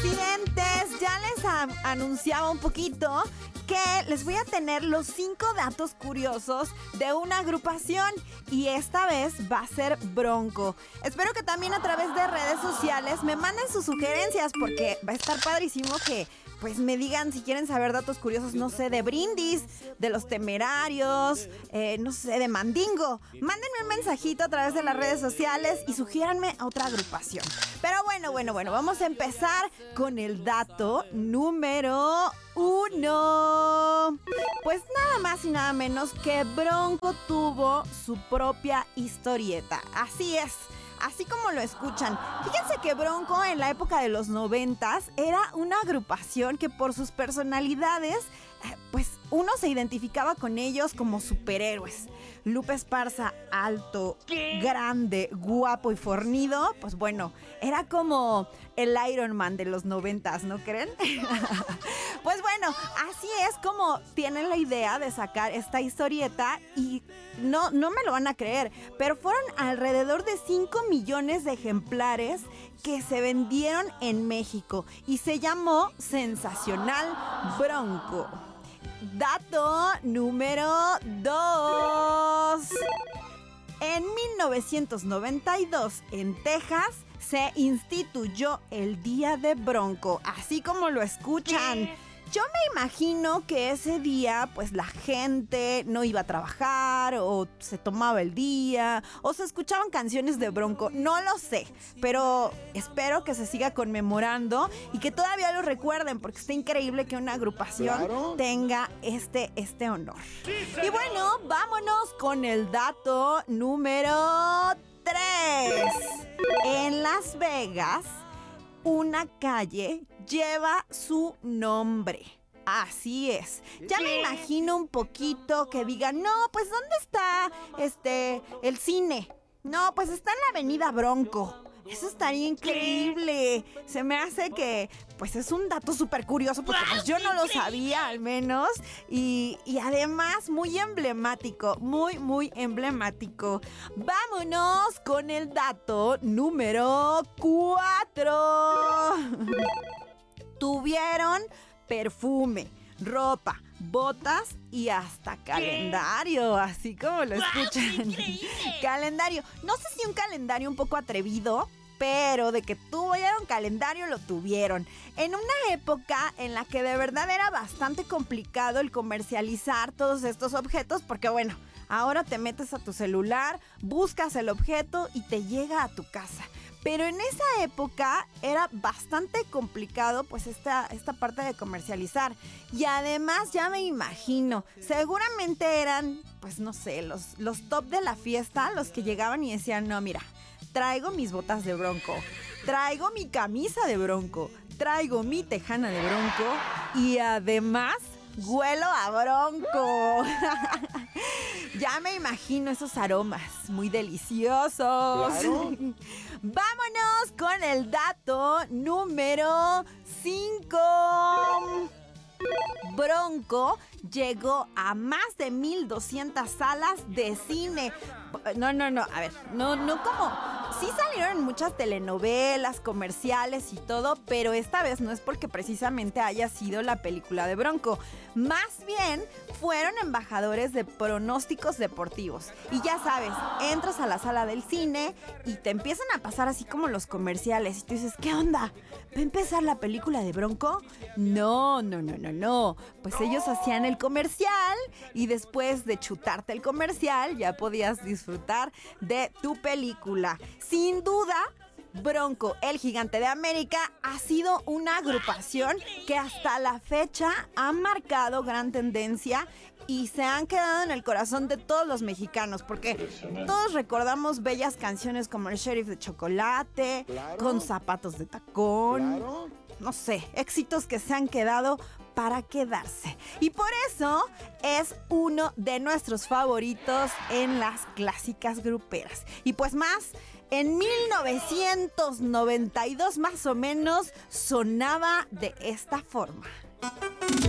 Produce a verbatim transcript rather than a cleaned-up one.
Residentes, ya les a- anunciaba un poquito que les voy a tener los cinco datos curiosos de una agrupación y esta vez va a ser Bronco. Espero que también a través de redes sociales me manden sus sugerencias porque va a estar padrísimo que pues me digan si quieren saber datos curiosos, no sé, de Brindis, de Los Temerarios, eh, no sé, de Mandingo. Mándenme un mensajito a través de las redes sociales y sugiéranme a otra agrupación. Pero bueno, bueno, bueno, vamos a empezar con el dato número uno. Pues nada más y nada menos que Bronco tuvo su propia historieta. Así es. Así como lo escuchan. Fíjense que Bronco en la época de los noventas era una agrupación que por sus personalidades, pues uno se identificaba con ellos como superhéroes. Lupe Esparza, alto, grande, guapo y fornido, pues bueno, era como el Iron Man de los noventas, ¿no creen? Pues bueno, así es como tienen la idea de sacar esta historieta y no, no me lo van a creer, pero fueron alrededor de cinco millones de ejemplares que se vendieron en México y se llamó Sensacional Bronco. Dato número dos. En mil novecientos noventa y dos, en Texas, se instituyó el Día de Bronco, así como lo escuchan. Yo me imagino que ese día, pues la gente no iba a trabajar, o se tomaba el día, o se escuchaban canciones de Bronco, no lo sé, pero espero que se siga conmemorando y que todavía lo recuerden, porque está increíble que una agrupación claro. tenga este, este honor. Y bueno, vámonos con el dato número tres. En Las Vegas, una calle lleva su nombre. Así es. Ya me imagino un poquito que digan, no, pues ¿dónde está este el cine? No, pues está en la avenida Bronco. Eso estaría increíble. Se me hace que, pues es un dato súper curioso porque pues, yo no lo sabía al menos. Y, y además muy emblemático, muy, muy emblemático. Vámonos con el dato número cuatro. Tuvieron perfume, ropa, botas y hasta calendario, así como lo escuchan. Calendario. No sé si un calendario un poco atrevido, pero de que tuvieron calendario, lo tuvieron. En una época en la que de verdad era bastante complicado el comercializar todos estos objetos, porque bueno, ahora te metes a tu celular, buscas el objeto y te llega a tu casa. Pero en esa época era bastante complicado pues esta, esta parte de comercializar. Y además ya me imagino, seguramente eran pues no sé, los, los top de la fiesta, los que llegaban y decían, no mira, traigo mis botas de Bronco, traigo mi camisa de Bronco, traigo mi tejana de Bronco y además huelo a Bronco. Ya me imagino esos aromas muy deliciosos. Claro. Vámonos con el dato número cinco. Bronco llegó a más de mil doscientas salas de cine. No, no, no, a ver, no, no como... Sí salieron muchas telenovelas, comerciales y todo, pero esta vez no es porque precisamente haya sido la película de Bronco. Más bien, fueron embajadores de pronósticos deportivos. Y ya sabes, entras a la sala del cine y te empiezan a pasar así como los comerciales. Y tú dices, ¿qué onda? ¿Va a empezar la película de Bronco? No, no, no, no, no. Pues ellos hacían el comercial y después de chutarte el comercial ya podías disfrutar de tu película. Sin duda, Bronco, el Gigante de América, ha sido una agrupación que hasta la fecha ha marcado gran tendencia y se han quedado en el corazón de todos los mexicanos, porque todos recordamos bellas canciones como El Sheriff de Chocolate, claro. Con zapatos de tacón, claro. No sé, éxitos que se han quedado para quedarse. Y por eso es uno de nuestros favoritos en las clásicas gruperas. Y pues más, en mil novecientos noventa y dos más o menos sonaba de esta forma.